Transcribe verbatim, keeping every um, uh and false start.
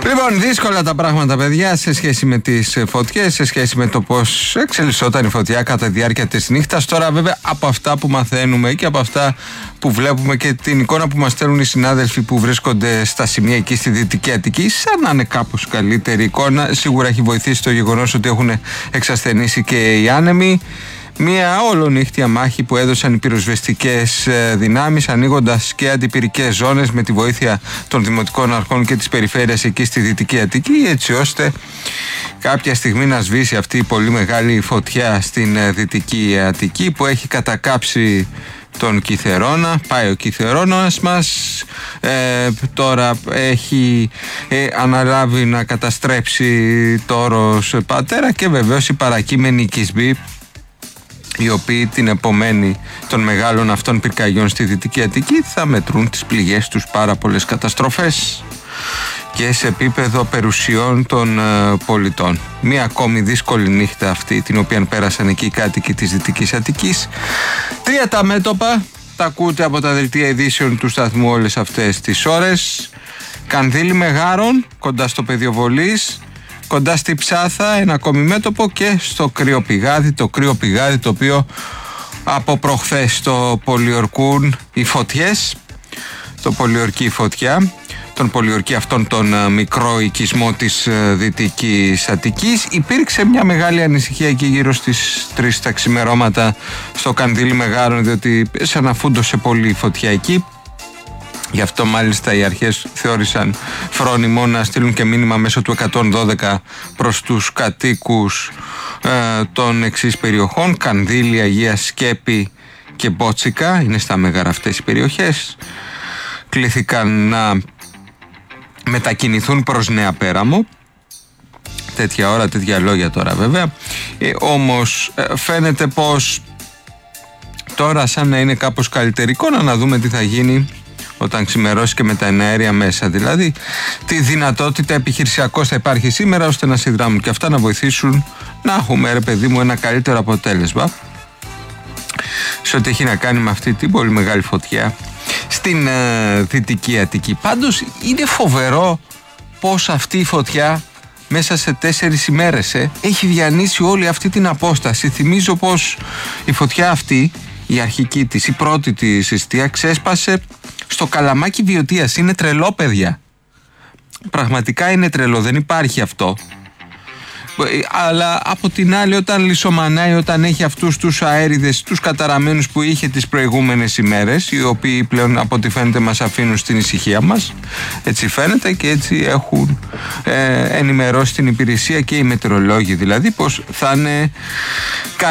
Λοιπόν, δύσκολα τα πράγματα, παιδιά, σε σχέση με τις φωτιές, σε σχέση με το πώς εξελισσόταν η φωτιά κατά τη διάρκεια της νύχτας. Τώρα, βέβαια, από αυτά που μαθαίνουμε και από αυτά που βλέπουμε και την εικόνα που μας στέλνουν οι συνάδελφοι που βρίσκονται στα σημεία εκεί στη Δυτική Αττική, σαν να είναι κάπως καλύτερη εικόνα. Σίγουρα έχει βοηθήσει το γεγονός ότι έχουν εξασθενήσει και οι άνεμοι. Μια όλονύχτια μάχη που έδωσαν οι πυροσβεστικές δυνάμεις, ανοίγοντας και αντιπυρικές ζώνες με τη βοήθεια των δημοτικών αρχών και της περιφέρειας εκεί στη Δυτική Αττική, έτσι ώστε κάποια στιγμή να σβήσει αυτή η πολύ μεγάλη φωτιά στην Δυτική Αττική που έχει κατακάψει τον Κιθερώνα. Πάει ο Κιθερώνας μας, ε, τώρα έχει ε, αναλάβει να καταστρέψει το όρος Πατέρα και βεβαίως οι παρακείμενοι οικισμοί, οι οποίοι την επομένη των μεγάλων αυτών πυρκαγιών στη Δυτική Αττική θα μετρούν τις πληγές τους πάρα πολλές καταστροφές και σε επίπεδο περιουσιών των ε, πολιτών. Μία ακόμη δύσκολη νύχτα αυτή την οποία πέρασαν εκεί οι κάτοικοι της Δυτικής Αττικής. Τρία τα μέτωπα, τα ακούτε από τα δελτία ειδήσεων του σταθμού όλες αυτές τις ώρες. Κανδύλι Μεγάρων κοντά στο πεδίο βολής, κοντά στη Ψάθα ένα ακόμη μέτωπο και στο κρύο πηγάδι, το κρύο πηγάδι το οποίο από προχθές το πολιορκούν οι φωτιές, το πολιορκεί η φωτιά, τον πολιορκεί αυτόν τον μικρό οικισμό της Δυτικής Αττικής. Υπήρξε μια μεγάλη ανησυχία εκεί γύρω στις τρεις τα ξημερώματα στο Κανδύλι Μεγάρων, διότι σαν να φούντωσε πολύ η φωτιά εκεί. Γι' αυτό μάλιστα οι αρχές θεώρησαν φρόνιμο να στείλουν και μήνυμα μέσω του εκατόν δώδεκα προς τους κατοίκους ε, των εξής περιοχών: Κανδύλι, Αγία Σκέπη και Μπότσικα. Είναι στα Μέγαρα αυτές οι περιοχές. Κλήθηκαν να μετακινηθούν προς Νέα Πέραμο. Τέτοια ώρα, τέτοια λόγια τώρα βέβαια. Ε, όμως ε, φαίνεται πως τώρα σαν να είναι κάπως καλύτερη εικόνα, να δούμε τι θα γίνει όταν ξημερώσει και με τα εναέρια μέσα. Δηλαδή, τι δυνατότητα επιχειρησιακώς θα υπάρχει σήμερα ώστε να συνδράμουν και αυτά να βοηθήσουν να έχουμε, ρε παιδί μου, ένα καλύτερο αποτέλεσμα σε ό,τι έχει να κάνει με αυτή την πολύ μεγάλη φωτιά στην ε, Δυτική Αττική. Πάντως, είναι φοβερό πως αυτή η φωτιά μέσα σε τέσσερις ημέρες ε, έχει διανύσει όλη αυτή την απόσταση. Θυμίζω πως η φωτιά αυτή, η αρχική της, η πρώτη της εστία, ξέσπασε στο Καλαμάκι Βιωτίας. Είναι τρελό, παιδιά. Πραγματικά είναι τρελό, δεν υπάρχει αυτό. Αλλά από την άλλη, όταν λησομανάει, όταν έχει αυτούς τους αέριδες, τους καταραμένους που είχε τις προηγούμενες ημέρες, οι οποίοι πλέον από ό,τι φαίνεται μας αφήνουν στην ησυχία μας, έτσι φαίνεται και έτσι έχουν ε, ενημερώσει την υπηρεσία και οι μετεωρολόγοι, δηλαδή πως θα είναι